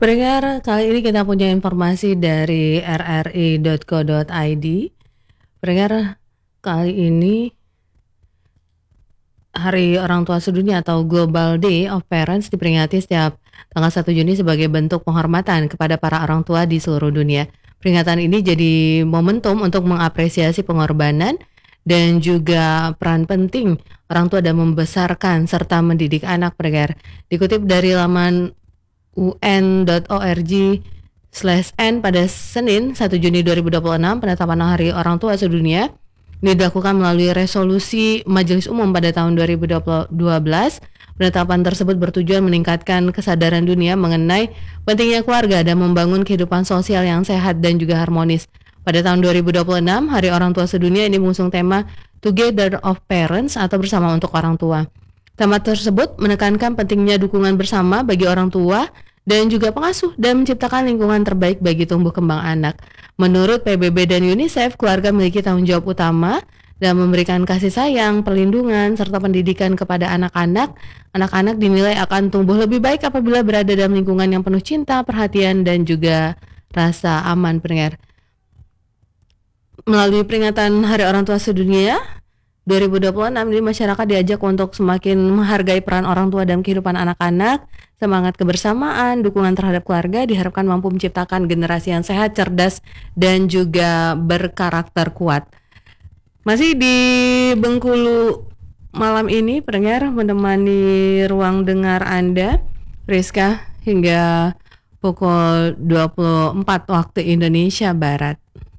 Pendengar, kali ini kita punya informasi dari rri.co.id. Pendengar, kali ini Hari Orang Tua Sedunia atau Global Day of Parents diperingati setiap tanggal 1 Juni sebagai bentuk penghormatan kepada para orang tua di seluruh dunia. Peringatan ini jadi momentum untuk mengapresiasi pengorbanan dan juga peran penting orang tua dalam membesarkan serta mendidik anak, pendengar. Dikutip dari laman un.org/n pada Senin 1 Juni 2026, penetapan Hari Orang Tua Sedunia ini dilakukan melalui resolusi Majelis Umum pada tahun 2012. Penetapan tersebut bertujuan meningkatkan kesadaran dunia mengenai pentingnya keluarga dan membangun kehidupan sosial yang sehat dan juga harmonis. Pada tahun 2026, Hari Orang Tua Sedunia ini mengusung tema Together of Parents atau bersama untuk orang tua. Tema tersebut menekankan pentingnya dukungan bersama bagi orang tua dan juga pengasuh dan menciptakan lingkungan terbaik bagi tumbuh kembang anak. Menurut PBB dan UNICEF, keluarga memiliki tanggung jawab utama dalam memberikan kasih sayang, perlindungan, serta pendidikan kepada anak-anak. Anak-anak dinilai akan tumbuh lebih baik apabila berada dalam lingkungan yang penuh cinta, perhatian, dan juga rasa aman, pendengar. Melalui peringatan Hari Orang Tua Sedunia 2026 ini masyarakat diajak untuk semakin menghargai peran orang tua dalam kehidupan anak-anak. Semangat kebersamaan, dukungan terhadap keluarga diharapkan mampu menciptakan generasi yang sehat, cerdas, dan juga berkarakter kuat. Masih di Bengkulu malam ini, pendengar, menemani ruang dengar Anda, Rizka, hingga pukul 24 waktu Indonesia Barat.